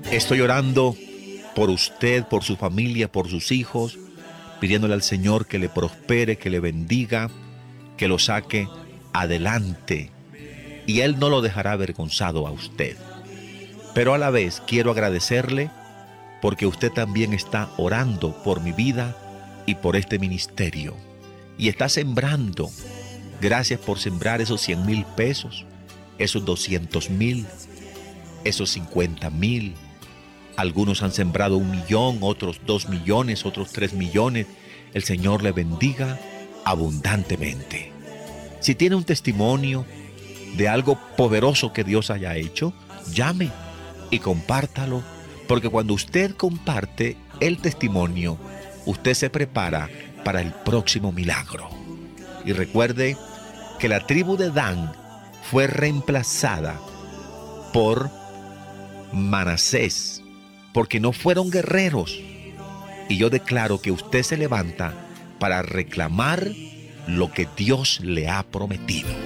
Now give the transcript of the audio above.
Estoy orando por usted, por su familia, por sus hijos, pidiéndole al Señor que le prospere, que le bendiga, que lo saque adelante. Y Él no lo dejará avergonzado a usted. Pero a la vez quiero agradecerle porque usted también está orando por mi vida y por este ministerio. Y está sembrando. Gracias por sembrar esos 100,000 pesos, esos 200,000, esos 50,000. Algunos han sembrado 1,000,000, otros 2,000,000, otros 3,000,000. El Señor le bendiga abundantemente. Si tiene un testimonio de algo poderoso que Dios haya hecho, llame y compártalo, porque cuando usted comparte el testimonio, usted se prepara para el próximo milagro. Y recuerde que la tribu de Dan fue reemplazada por Manasés, porque no fueron guerreros. Y yo declaro que usted se levanta para reclamar lo que Dios le ha prometido.